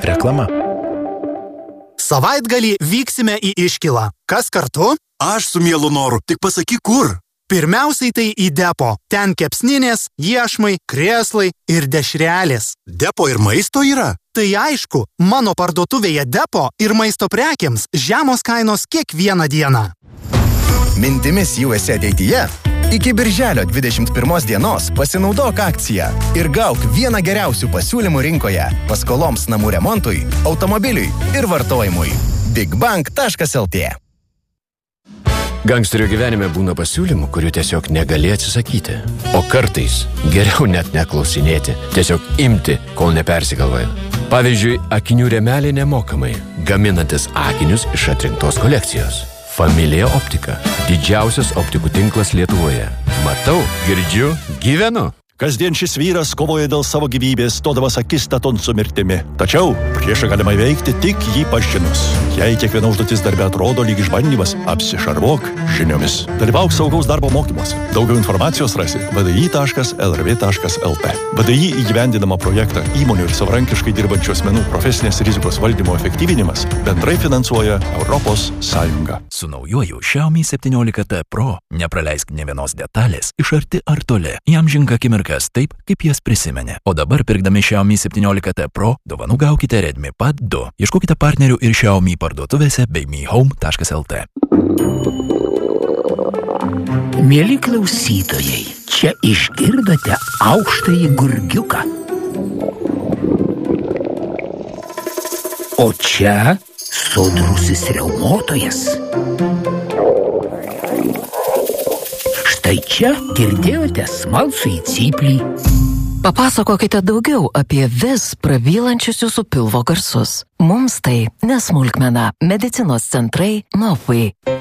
Reklama. Savaitgalį vyksime į Iškilą. Kas kartu? Aš su mielu noru, tik pasakyk kur. Pirmiausiai tai į depo. Ten kepsninės, iešmai, krėslai ir dešrelės. Depo ir maisto yra? Tai aišku, mano parduotuvėje depo ir maisto prekiams žemos kainos kiekvieną dieną. Mintimis jau esi ateityje? Iki birželio 21 dienos pasinaudok akciją ir gauk vieną geriausių pasiūlymų rinkoje paskoloms namų remontui, automobiliui ir vartojimui. bigbank.lt. Gangsterio gyvenime būna pasiūlymų, kurių tiesiog negali atsisakyti. O kartais geriau net neklausinėti, tiesiog imti, kol nepersigalvoja. Pavyzdžiui, akinių rėmeliai nemokamai, gaminantis akinius iš atrinktos kolekcijos. Familija Optika. Didžiausias optikų tinklas Lietuvoje. Matau, girdžiu, gyvenu. Kasdien šis vyras kovoja dėl savo gyvybės, stodamas akistaton su mirtimi. Tačiau priešą galima įveikti tik jį pažinus. Jei kiekviena užduotis darbe atrodo lyg išbandymas, apsišarvuok žiniomis. Dalyvauk saugaus darbo mokymuose. Daugiau informacijos rasi vdi.lrv.lt. VDI įgyvendinamą projektą įmonių ir savarankiškai dirbančių asmenų profesinės rizikos valdymo efektyvinimas bendrai finansuoja Europos Sąjunga. Su naujuoju Xiaomi 17T Pro nepraleisk nė vienos detalės iš arti ar toli. Įamžink akimirkas taip, kaip jas prisimenė. O dabar pirkdami Xiaomi 17T Pro dovanų gaukite Redmi Pad 2. Ieškokite partnerių ir Xiaomi parduotuvėse bei mihome.lt. Mieli klausytojai, čia išgirdote aukštąjį gurgiuką. O čia sodrusis riaumotojas. Štai čia girdėjote smalsųjį cyplį. Papasakokite daugiau apie vis prabylančius jūsų pilvo garsus. Mums tai nesmulkmena. Medicinos centrai Novai.